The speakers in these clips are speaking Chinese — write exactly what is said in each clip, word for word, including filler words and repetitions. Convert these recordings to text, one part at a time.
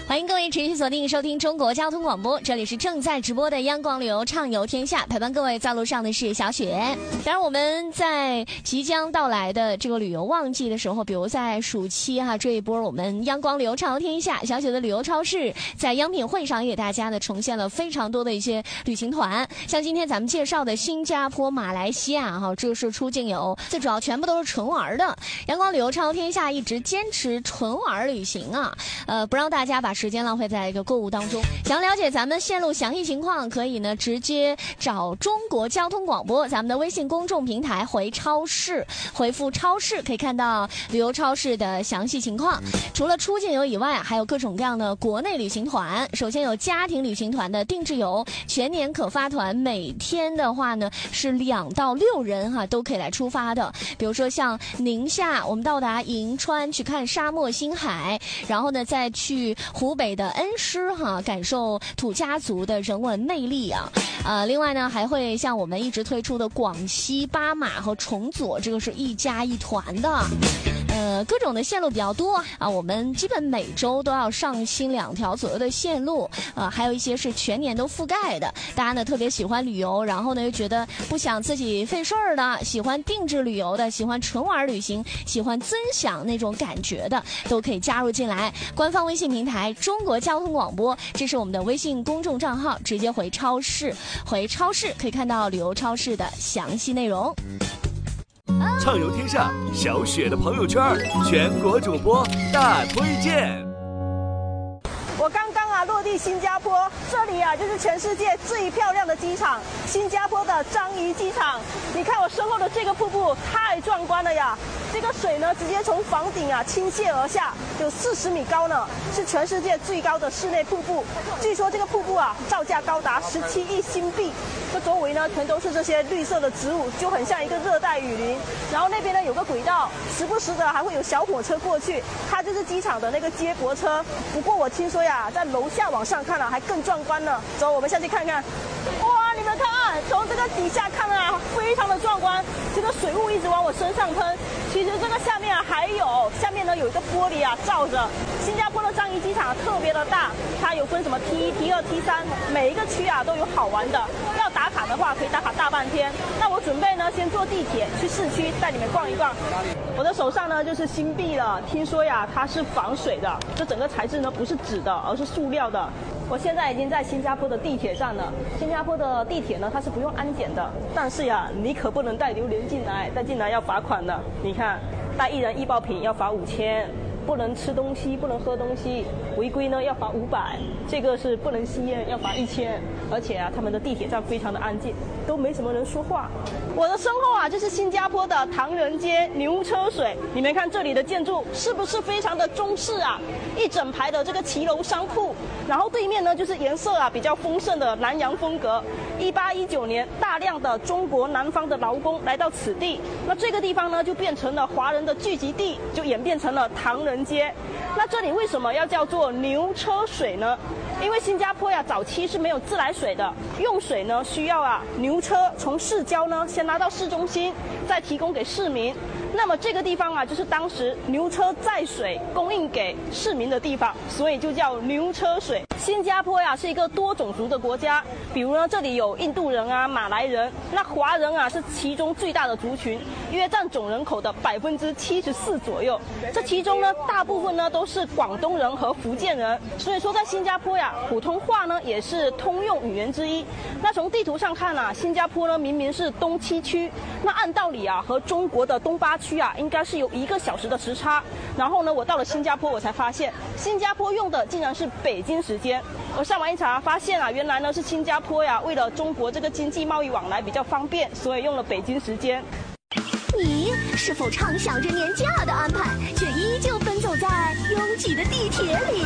欢迎各位持续锁定收听中国交通广播，这里是正在直播的央广旅游畅游天下，陪伴各位在路上的是小雪。当然我们在即将到来的这个旅游旺季的时候，比如在暑期哈、啊、这一波，我们央广旅游畅游天下小雪的旅游超市在央品会上也给大家呢呈现了非常多的一些旅行团，像今天咱们介绍的新加坡、马来西亚哈，这是出境游，最主要全部都是纯玩的。央广旅游畅游天下一直坚持纯玩旅行啊，呃，不让大家把时间浪费在一个购物当中。想了解咱们线路详细情况，可以呢直接找中国交通广播咱们的微信公众平台回超市，回复超市可以看到旅游超市的详细情况。除了出境游以外，还有各种各样的国内旅行团。首先有家庭旅行团的定制游，全年可发团，每天的话呢是两到六人哈、啊、都可以来出发的。比如说像宁夏，我们到达银川去看沙漠星海，然后呢再去湖北的恩施哈，感受土家族的人文魅力啊。呃，另外呢还会像我们一直推出的广西巴马和崇左，这个是一家一团的。呃，各种的线路比较多啊，我们基本每周都要上新两条左右的线路啊，还有一些是全年都覆盖的。大家呢特别喜欢旅游，然后呢又觉得不想自己费事儿的，喜欢定制旅游的，喜欢纯玩旅行，喜欢尊享那种感觉的，都可以加入进来。官方微信平台中国交通广播，这是我们的微信公众账号，直接回超市，回超市可以看到旅游超市的详细内容。 畅游天下，小雪的朋友圈，全国主播大推荐。 我刚刚啊落地新加坡，这里啊就是全世界最漂亮的机场——新加坡的樟宜机场。你看我身后的这个瀑布，太壮观了呀！这个水呢，直接从房顶啊倾泻而下，有四十米高呢，是全世界最高的室内瀑布。据说这个瀑布啊，造价高达十七亿新币。这周围呢，全都是这些绿色的植物，就很像一个热带雨林。然后那边呢有个轨道，时不时的还会有小火车过去，它就是机场的那个接驳车。不过我听说呀，在楼下往上看啊，还更壮观呢。走，我们下去看看。哇，你们看，从这个底下看啊，非常的壮观。这个水雾一直往我身上喷。其实这个下面啊还有，下面呢有一个玻璃啊罩着。新加坡的樟宜机场特别的大，它有分什么 T 一、T 二、T 三，每一个区啊都有好玩的。要打卡的话，可以打卡大半天。那我准备呢，先坐地铁去市区，带你们逛一逛。我的手上呢就是新币了，听说呀它是防水的，这整个材质呢不是纸的，而是塑料的。我现在已经在新加坡的地铁站了。新加坡的地铁呢，它是不用安检的，但是呀，你可不能带榴莲进来，带进来要罚款的。你看，带一人一爆品要罚五千，不能吃东西，不能喝东西，违规呢要罚五百。这个是不能吸烟，要罚一千。而且啊，他们的地铁站非常的安静，都没什么人说话。我的身后啊，就是新加坡的唐人街牛车水。你们看这里的建筑是不是非常的中式啊？一整排的这个骑楼商铺，然后对面呢就是颜色啊比较丰盛的南洋风格。一八一九年，大量的中国南方的劳工来到此地，那这个地方呢就变成了华人的聚集地，就演变成了唐人街。那这里为什么要叫做牛车水呢？因为新加坡呀早期是没有自来水的，用水呢需要啊牛车从市郊呢先拉到市中心，再提供给市民。那么这个地方啊就是当时牛车载水供应给市民的地方，所以就叫牛车水。新加坡呀是一个多种族的国家，比如呢这里有印度人啊、马来人，那华人啊是其中最大的族群，约占总人口的百分之七十四左右。这其中呢大部分呢都是广东人和福建人，所以说在新加坡呀普通话呢也是通用语言之一。那从地图上看啊，新加坡呢明明是东七区，那按道理啊和中国的东八区啊应该是有一个小时的时差。然后呢我到了新加坡，我才发现新加坡用的竟然是北京时间。我上网一查发现啊，原来呢是新加坡呀为了中国这个经济贸易往来比较方便，所以用了北京时间。 你是否畅想着年假的安排，却依旧奔走在拥挤的地铁里？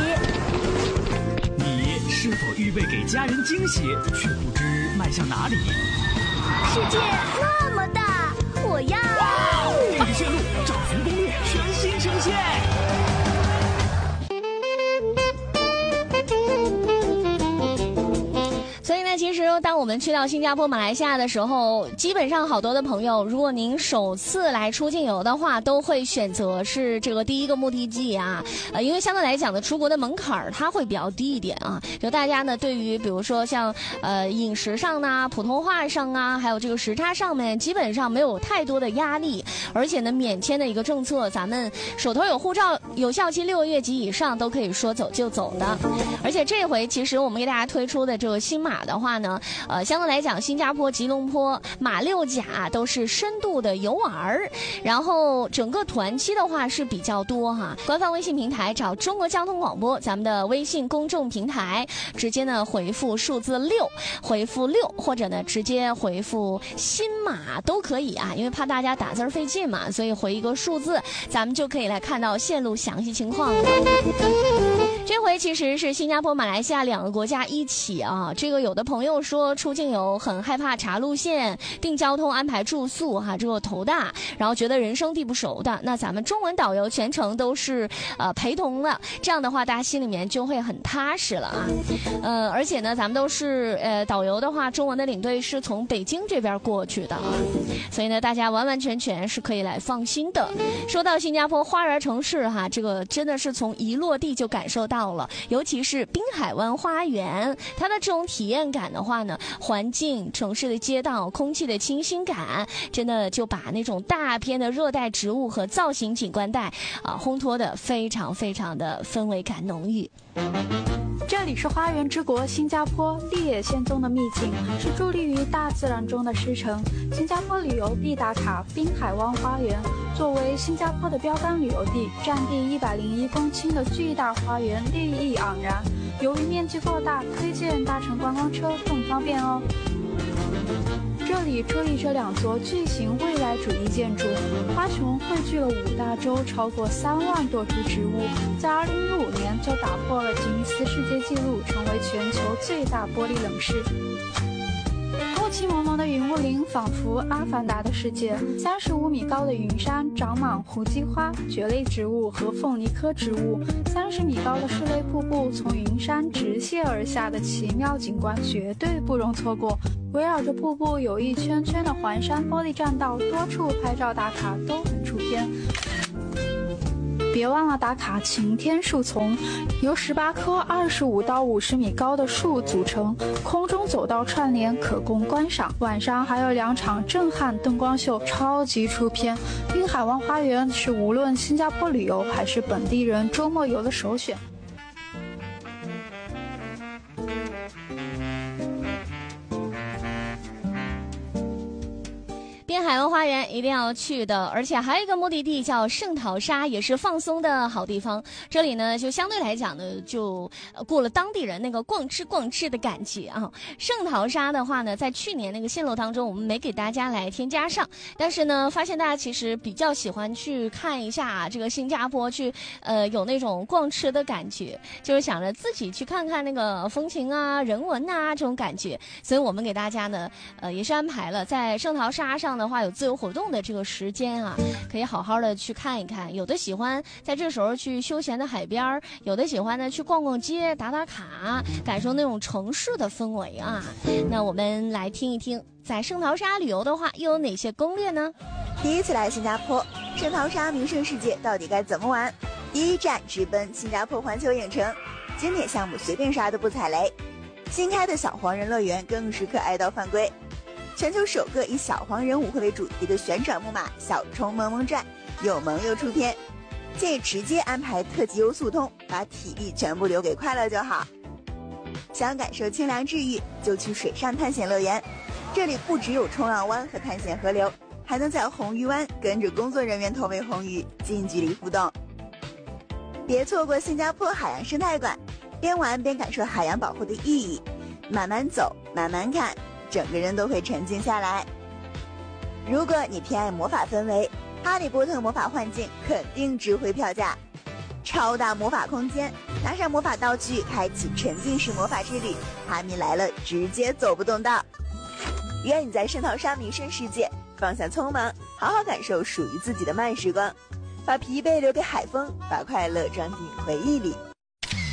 你是否预备给家人惊喜，却不知迈向哪里？ 世界那么大，我要地理线路找寻攻略全新呈现。 所以呢，其实说，当我们去到新加坡、马来西亚的时候，基本上好多的朋友，如果您首次来出境游的话，都会选择是这个第一个目的地啊，呃，因为相对来讲呢，出国的门槛儿它会比较低一点啊。就大家呢，对于比如说像呃饮食上呢、普通话上啊，还有这个时差上面，基本上没有太多的压力，而且呢，免签的一个政策，咱们手头有护照，有效期六个月及以上，都可以说走就走的。而且这回其实我们给大家推出的这个新马的话呢，呃，相对来讲，新加坡、吉隆坡、马六甲都是深度的游玩，然后整个团期的话是比较多哈。官方微信平台找中国交通广播，咱们的微信公众平台，直接呢回复数字六，回复六，或者呢直接回复新马都可以啊，因为怕大家打字费劲嘛，所以回一个数字，咱们就可以来看到线路详细情况了。这回其实是新加坡、马来西亚两个国家一起啊。这个有的朋友说出境游很害怕查路线、订交通、安排住宿哈，这个头大，然后觉得人生地不熟的。那咱们中文导游全程都是呃陪同了，这样的话大家心里面就会很踏实了啊。呃，而且呢，咱们都是呃导游的话，中文的领队是从北京这边过去的啊，所以呢，大家完完全全是可以来放心的。说到新加坡花园城市哈，这个真的是从一落地就感受到。到了，尤其是滨海湾花园，它的这种体验感的话呢，环境、城市的街道、空气的清新感，真的就把那种大片的热带植物和造型景观带啊烘托的非常非常的氛围感浓郁。 这里是花园之国新加坡，绿野仙踪的秘境，是伫立于大自然中的诗城。新加坡旅游必打卡滨海湾花园，作为新加坡的标杆旅游地，占地一百零一公顷的巨大花园绿意盎然。由于面积够大，推荐搭乘观光车更方便哦。这里矗立着两座巨型未来主义建筑，花穹汇聚了五大洲超过三万多株植物，在二零一五年就打破了吉尼斯世界纪录，成为全球最大玻璃冷室。雾气蒙蒙的云雾林仿佛阿凡达的世界，三十五米高的云山长满胡姬花、蕨类植物和凤梨科植物，三十米高的室内瀑布从云山直泻而下的奇妙景观绝对不容错过。围绕着瀑布有一圈圈的环山玻璃栈道，多处拍照打卡都很出片。别忘了打卡晴天树丛，由十八棵二十五到五十米高的树组成，空中走道串联，可供观赏。晚上还有两场震撼灯光秀，超级出片。滨海湾花园是无论新加坡旅游还是本地人周末游的首选。 滨海湾花园一定要去的，而且还有一个目的地叫圣淘沙，也是放松的好地方。这里呢，就相对来讲呢，就过了当地人那个逛吃逛吃的感觉啊。圣淘沙的话呢，在去年那个线路当中，我们没给大家来添加上，但是呢，发现大家其实比较喜欢去看一下这个新加坡，去呃有那种逛吃的感觉，就是想着自己去看看那个风情啊、人文啊这种感觉。所以我们给大家呢，呃也是安排了在圣淘沙上的话有自由活动的这个时间啊，可以好好的去看一看。有的喜欢在这时候去休闲的海边，有的喜欢呢去逛逛街、打打卡，感受那种城市的氛围啊。那我们来听一听，在圣淘沙旅游的话又有哪些攻略呢？ 第一次来新加坡，圣淘沙名胜世界到底该怎么玩？第一站直奔新加坡环球影城，经典项目随便刷都不踩雷。新开的小黄人乐园更是可爱到犯规。全球首个以小黄人舞会为主题的旋转木马小虫萌萌转，又萌又出片。建议直接安排特级游速通，把体力全部留给快乐就好。想感受清凉治愈，就去水上探险乐园。这里不只有冲浪湾和探险河流，还能在红鱼湾跟着工作人员投喂红鱼，近距离互动。别错过新加坡海洋生态馆，边玩边感受海洋保护的意义，慢慢走，慢慢看，整个人都会沉静下来。如果你偏爱魔法氛围，哈利波特魔法幻境肯定值回票价。超大魔法空间，拿上魔法道具，开启沉浸式魔法之旅，哈迷来了直接走不动道。愿你在圣淘沙名胜世界放下匆忙，好好感受属于自己的慢时光，把疲惫留给海风，把快乐装进回忆里。